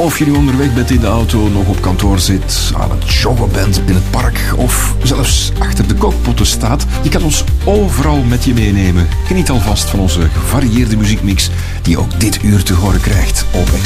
Of je nu onderweg bent in de auto, nog op kantoor zit, aan het joggen bent in het park of zelfs achter de kookpotten staat, je kan ons overal met je meenemen. Geniet alvast van onze gevarieerde muziekmix die je ook dit uur te horen krijgt op